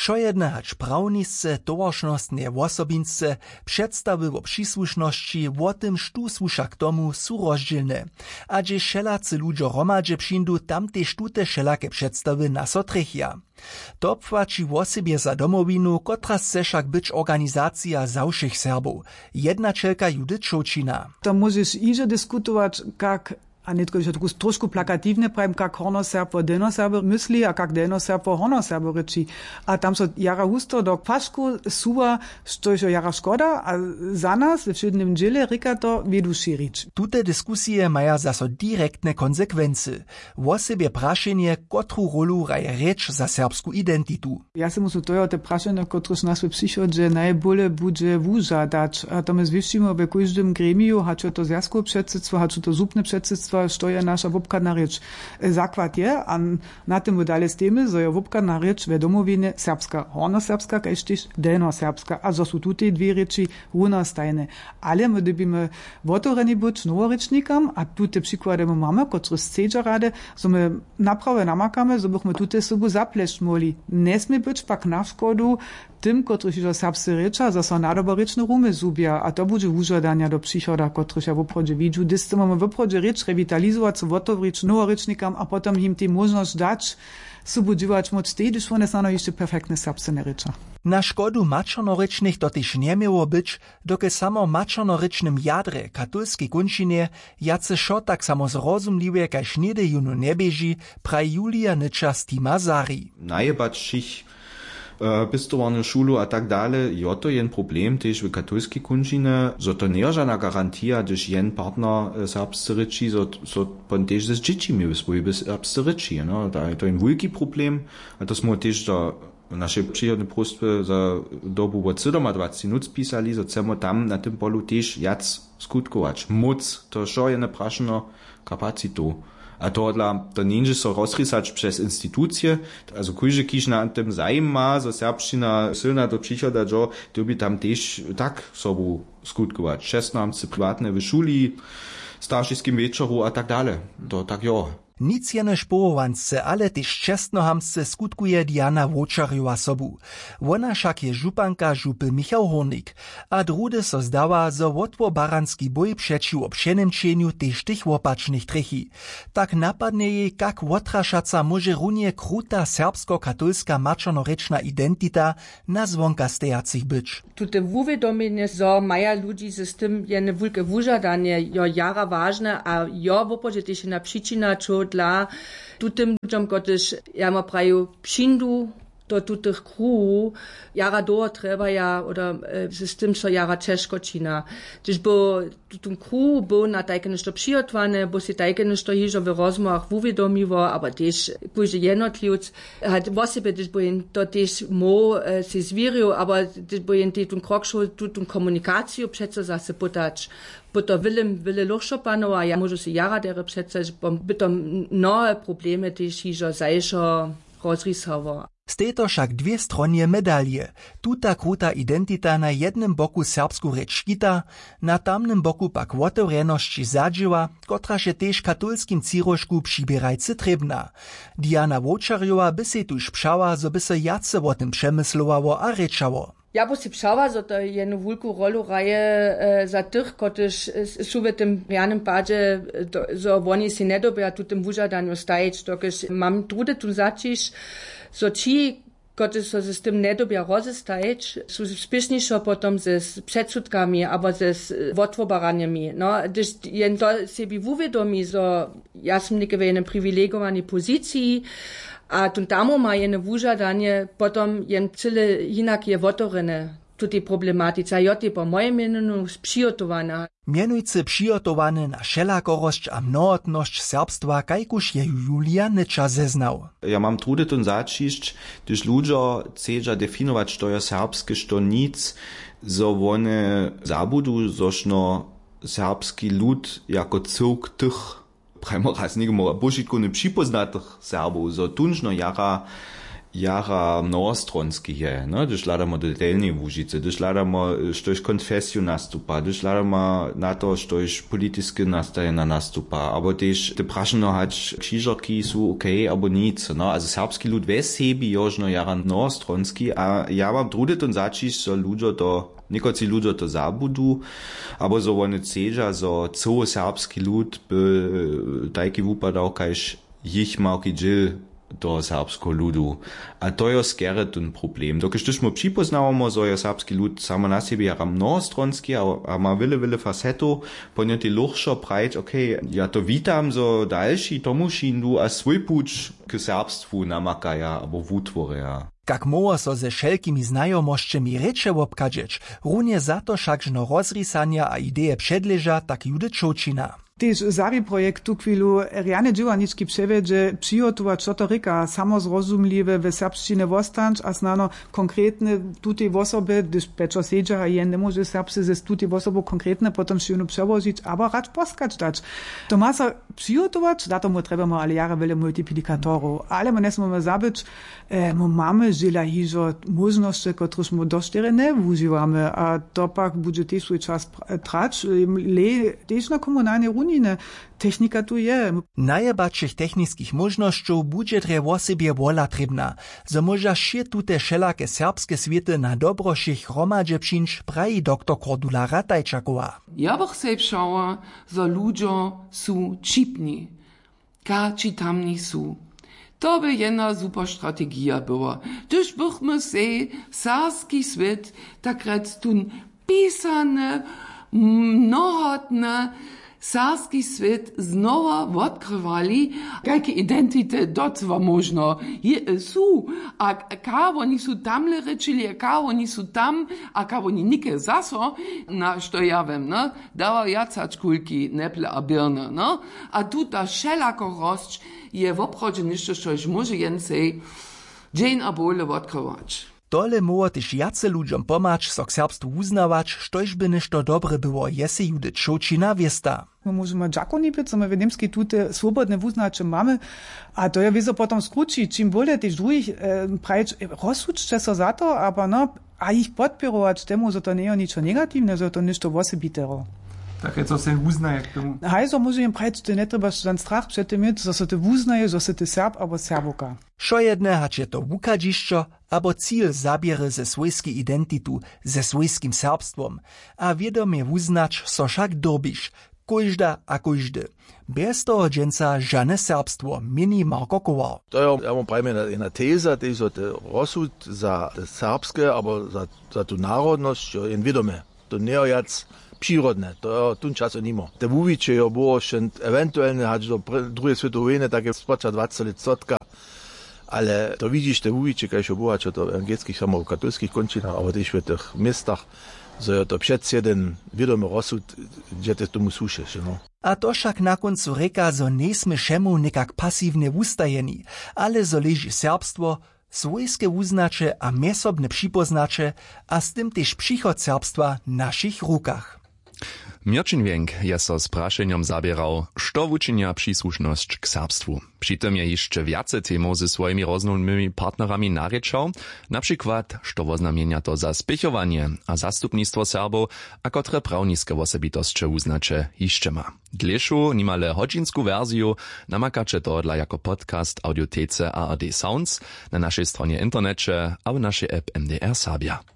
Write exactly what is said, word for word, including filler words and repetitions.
Šo jedne hač prawnisce, towaršnostne wosobince, předstawy o przysłušności o tym, štu słuša k tomu, su rozdzielne. A dže šelacy ludzie hromadźe přindu, tam tež tute šelake předstawy nasotrechia. To obchwaci wosebie za domowinu, kotra chce však być organizacja zawszych Serbów. Jednačelka Judith Šočina. To możesz iże dyskutować, jak a nie tylko, że to troszkę plakatywne powiem, jak Hornoserb o Denoserber myśli, a jak Denoserb o Hornoserber ryczy. A tam so jara husto do paszku suwa, što je jara škoda, a za nas w wszednym dziele ryka to wieduši rič. Tute dyskusje maja zaso direktne konsekwencje. Wosebie praszenie, kotru rolu raje rzecz za serbsku identitu. Ja se musu to te praszenie, kotruż nas psychodze najbole bude wużadać. A to my zwišćimo w każdym gremiu, hačo to zjazkowe předsedstvo, hačo to zupne předsedstvo, što je naša wopkadna reč. Zakład je, a na tym dalej stemy, że je wopkadna reč w domowinie serbska, hornoserbska, kaž też delnoserbska, a że są tutaj dwie reči runostajne. Ale my dybimy otvoreni być noworečnikam, a tute przykłady my mamy, które chcedza rade, że my naprawe namakamy, że byśmy tutaj sobie zaplešť mogli. Nie sme być pak na szkodu tym, którzy już serbscy recza, że są nadoboryczne rumy zubia, a to będzie wużadania do przychoda, których ja w obchodzie widzę. Dyscy mamy w obchodzie recz rewitalizować, co otworzyć noworycznikom, a potem im tę możliwość dać, subudziwać moc tej, gdyż one są jeszcze perfektne serbscy recza. Na szkodu mačornorečnych to też nie miało być, doke samo mačornorečnym jadre katolskiej kunčinie jace šo tak samo zrozumliwe kaž nede junu nebieži, praj Julia Nycza z Tima Zari. Najebać ich pistowarnu šulu a tak dalej, jo to jen problem też w katolskiej kunčine, że to nie żadna garantia, gdyż jen partner serbscy ryči, so, so pan też z dziećmi wyspoje serbscy ryči, no, to jest wielki problem, a to smo też do nasze przychodne prostwy za dobu od dwadzieścia siedem minut pisali, że chcemy tam na tym polu też jac skutkować. Moc, to šo je napraszeno kapacitu. A to dla to nie so rozrysać przez instytucje, also każdy kiż na tym zajem ma, że serbszczyna silna do przychoda, że to by tam też tak sobą skutkować. szesnaście prywatne w szuli, starskim wieczoru a tak dalej. To tak jo. Nic jene šporowance, ale też čestnohamsce skutkuje Diana Wočarjova sobu. Ona však je županka župy Michał Hornik, a drude so zdała, zo wotwo baranski boj przeciw obšenemčeniu też tych łopacznych trechi. Tak napadne jej, jak wotraszaca może runie kruta serbsko-katolska mačornorečna identita na zvonka stejacich być. Tute uwiadomienie, zo maja ludzi z tym jene wulke wużadanie, jo jara ważne, a jo wopodzie też na przyczyna, čo dla tutym ludziom, którzy ja ma praju přindu do tutych kruhu, jara do treba ja, oder z tym, co jara ciężko čina. Gdyż bo tutym kruhu był na takie nešto przygotowany, bo się takie nešto hižo w rozmowach uwiadomiło, aber też każdy jednotliwc hat w sobie, gdyż bo jen to też mo się zwierzył, aber gdyż bo jen tutym krokšu, tutym komunikację przecież zase podać. Bo to wiele, wiele luchszo panowa, ja może się jara dere przecież, bo by to nowe problemy też hižo zajšo rozrysowo. Z tejto však dwie stronie medalie. Tuta kruta identita na jednym boku serbsku reč škita, na tamnym boku pak otevrenosći zadživa, kotra je tež katolskim cirošku přibierajce trebna. Diana Wočarjova by se tuž pšała, zo by se jace o tym przemyslowało a rečało. Ja bo si pšała, że to jednu wielką rolę raje e, za tych, którzy są w tym realnym padzie, że oni się nie dobią tu tym wużadaniu stajeć, dokąd mam trudy tu zacisz, że ci, którzy są z tym nie dobią rozestajeć, są spieszniejsze potem ze przedsudkami, albo ze otwobaraniami. No, gdyż jen to sobie uwiadomi, że ja jestem w jednej privilegowanej pozycji, a tu tamo ma jedno wużadanie, potem jen cyle inak je otvorene tu tej problematyce, a ja to po mojem mieniu przygotowana. Mianujcy przygotowane na wszelakorość a mnohotność serbstwa, kajkuż je Julia Nycza zeznał. Ja mam trudy tun začišć, gdyż ludzie chcedza definować, co je serbskie, co nic, zo one zabudu, zošno serbski lud jako cyłk tych primo raz nie mówię, požitku ne připoznatych Serbów, zo tunžno jara jara mnohostronski je, no, gdyż ladamo do delnej Łužice, gdyż ladamo, štož konfesiju nastupa, gdyż ladamo na to, štož polityski nastajena nastupa, abo też te prašeno hać krzyżorki są okej, abo nic, no, also serbski lud wes sebi jożno jara mnohostronski, a ja mam trudy ton začiš, so ludzo to Niekoci ludzie to zabudu, aber so one ceža, so cały serbski lud by taki wupadał, kajż jich małki dżil do serbskiego ludu. A to jest skiery ten problem. Dokiż też my przypoznawamy, że jest serbski lud samo na siebie jara mnohostronski, a, a ma wiele, wiele facetu, ponieważ luchszo prajć, okej, okay, ja to witam, że dalszy tomu szyndu, a swój pucz k serbstwu namakaja, albo wutworeja. Kak moło so ze wszelkimi znajomościami recze obkadzeć, runie za to wszakżno rozrysania a ideje przedleża, tak judy Čočina. Tež zari projekt tu chwilu Riane Dziewaniczki przewiedzie przygotować, co to ryka, samozrozumliwe w serbszczynie wostanć, a znano konkretne tutaj osoby, gdyż peczo siedzia, a jen nie może serbscy ze tutaj osoby konkretne potem się ją przewozić, aber racz poskać dać. To ma się przygotować, za to mu trzeba ale jara wiele multiplikatorów, ale my nie możemy zabyć, e, my mamy żyla hiżo możności, których my doszczere nie używamy, a to pak będzie też swój czas trać, le też na komunalnej runine. Technika tu je. Najebačich technických možnošćov budže dre wosebje wola trebna, zo moža šie tute šelake serbske svete na dobrošich hromadže přinč, praji doktor Kordula Ratajčakova. Ja bych se pšała, zo ludzo su čipni, ka čitamni su. To by jedna super strategija była. Tyż bychmy se sarski svet takrat tun pisane, mnohotne, sarski svet znova odkrivali, kakve identite docva možno je, su, a kao oni su tamle rečili, a kao oni su tam, a kao oni nike zaso, na što ja vem, no, dava jacač kulki, neple a birne, no, a tu ta šelako rosč je v obchodže ništo, što još može jen sej, džen a bole odkrivač. Tole moło też jace ludziom pomać, so k serbstwu uznawać, štož by nešto dobre było, jesi judy Čočina wiesta. My możemy dżakoni być, my w niemskiej tutaj swobodne wuznacze mamy, a to ja wiedzę potem skrócić, czym wolę też drugich e, prajeć, rozsudźcie so za to, aber no, a ich podpirować temu, że to nie jest niczego negatywne, że to ništo wosebitero. Takie, co się uznaje k tomu. Hajzo może im prajeć, że nie trzeba żaden strach przed tym mieć, że się to uznaje, że się to Serb albo Serbuka. Šo jedne hače to wukadzišćo, abo cíl zabierze ze swojskiej identitu, ze swojskim serbstwom, a wiedomie wuznać, so však dobiš, kojžda a kojždy. Bez toho dženca žane serbstvo, mini Marko Koval. To je, ja mam prawie jedna teza, to jest rozsud za serbskie, albo za, za tu narodność, je wiadome. To nie jest przyrodne, to tu czasu nimo. Te wuwicze je było še ewentualnie, hać do drugiej światowej wojny, takie spoča dwadzieścia lat sotka, ale to widzisz, te wuwicze, kaj še było, čo to w ewangelskich, samo w katolskich končinach, ale też w tych miastach, że je to přec jeden wiadomy rozsud, gdzie te tomu słušeš, no. A to však na koncu reka, zo nesme šemu nekak pasivne wustajeni, ale zo leži serbstvo, swojskie wuznacze a mesobne przypoznacze, a z tym też przychod serbstwa w naszych rukach. Mirčin Wienk je so s prašenjom zabierał, što wuczynia przysłuszność k serbstwu. Przy tym je jeszcze wiace temu ze swoimi roznowymi partnerami narečał, na przykład, što oznamienia to za spěchowanie a zastupnictwo Serbów, a kotre prawniskie osobitostcze uznacze jeszcze ma. Dleszu nimale hodzinsku wersju namakacze to dla jako podcast audiotece A R D Sounds na naszej stronie internecie a w naszej app M D R Serbia.